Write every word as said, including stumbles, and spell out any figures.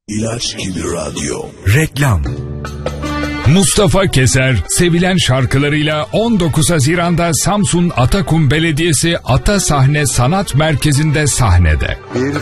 İlaç gibi radyo. Reklam. Mustafa Keser, sevilen şarkılarıyla on dokuz Haziran'da Samsun Atakum Belediyesi Ata Sahne Sanat Merkezi'nde sahnede. Bir